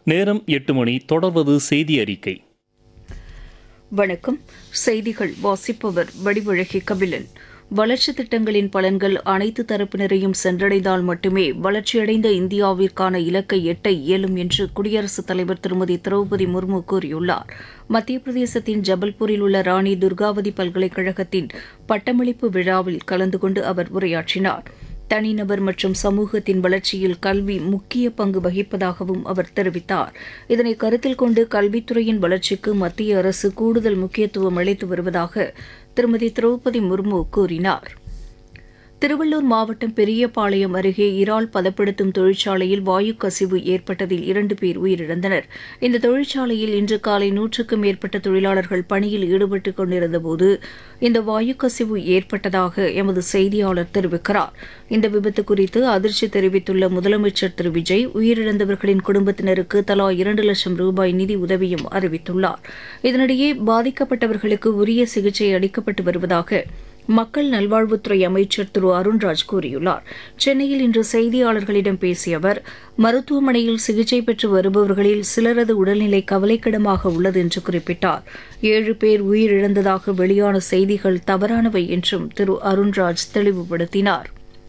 நேரம் 8 மணி. தொடர்வது செய்தி அறிக்கை. வணக்கம். செய்திகள் வாசிப்பவர் வடிவழகி கபிலன். வளர்ச்சித் திட்டங்களின் பலன்கள் அனைத்து தரப்பினரையும் சென்றடைந்தால் மட்டுமே வளர்ச்சியடைந்த இந்தியாவிற்கான இலக்கை எட்ட இயலும் என்று குடியரசுத் தலைவர் திருமதி திரௌபதி முர்மு கூறியுள்ளார். மத்திய பிரதேசத்தின் ஜபல்பூரில் உள்ள ராணி துர்காவதி பல்கலைக்கழகத்தின் பட்டமளிப்பு விழாவில் கலந்து கொண்டு அவர் உரையாற்றினார். தனிநபர் மற்றும் சமூகத்தின் வளர்ச்சியில் கல்வி முக்கிய பங்கு வகிப்பதாகவும் அவர் தெரிவித்தார். இதனை கருத்தில் கொண்டு கல்வித்துறையின் வளர்ச்சிக்கு மத்திய அரசு கூடுதல் முக்கியத்துவம் அளித்து வருவதாக திருமதி திரௌபதி முர்மு கூறினார். திருவள்ளூர் மாவட்டம் பெரியபாளையம் அருகே இறால் பதப்படுத்தும் தொழிற்சாலையில் வாயு கசிவு ஏற்பட்டதில் 2 பேர் உயிரிழந்தனர். இந்த தொழிற்சாலையில் இன்று காலை 100க்கும் மேற்பட்ட தொழிலாளர்கள் பணியில் ஈடுபட்டுக் கொண்டிருந்தபோது இந்த வாயு கசிவு ஏற்பட்டதாக எமது செய்தியாளர் தெரிவிக்கிறார். இந்த விபத்து குறித்து அதிர்ச்சி தெரிவித்துள்ள முதலமைச்சர் திரு விஜய், உயிரிழந்தவர்களின் குடும்பத்தினருக்கு தலா 2 லட்சம் ரூபாய் நிதி உதவியும் அறிவித்துள்ளார். இதனிடையே பாதிக்கப்பட்டவர்களுக்கு உரிய சிகிச்சை அளிக்கப்பட்டு வருவதாக மக்கள் நல்வாழ்வுத்துறை அமைச்சர் திரு அருண்ராஜ் கூறியுள்ளார். சென்னையில் இன்று செய்தியாளர்களிடம் பேசிய அவர், மருத்துவமனையில் சிகிச்சை பெற்று வருபவர்களில் சிலரது உடல்நிலை கவலைக்கிடமாக உள்ளது என்று குறிப்பிட்டார். 7 பேர் உயிரிழந்ததாக வெளியான செய்திகள் தவறானவை என்றும் திரு அருண்ராஜ் தெளிவுபடுத்தினார்.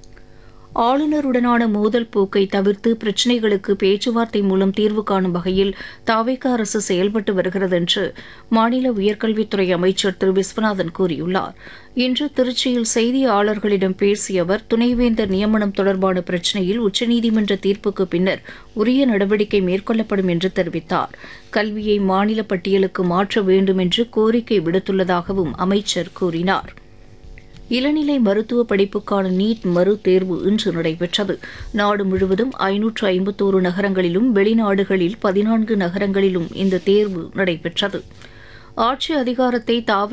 ஆளுநருடனான மோதல் போக்கை தவிர்த்து பிரச்சினைகளுக்கு பேச்சுவார்த்தை மூலம் தீர்வு காணும் வகையில் தாவேகா அரசு செயல்பட்டு வருகிறது என்று மாநில உயர்கல்வித்துறை அமைச்சர் திரு விஸ்வநாதன் கூறியுள்ளார். இன்று திருச்சியில் செய்தியாளர்களிடம் பேசிய அவர், துணைவேந்தர் நியமனம் தொடர்பான பிரச்சினையில் உச்சநீதிமன்ற தீர்ப்புக்கு பின்னர் உரிய நடவடிக்கை மேற்கொள்ளப்படும் என்று தெரிவித்தார். கல்வியை மாநில பட்டியலுக்கு மாற்ற வேண்டும் என்று கோரிக்கை விடுத்துள்ளதாகவும் அமைச்சர் கூறினார். இளநிலை மருத்துவ படிப்புக்கான நீட் மறு தேர்வு இன்று நடைபெற்றது. நாடு முழுவதும் 551 நகரங்களிலும் வெளிநாடுகளில் 14 நகரங்களிலும் இந்த தேர்வு நடைபெற்றது. ஆட்சி அதிகாரத்தை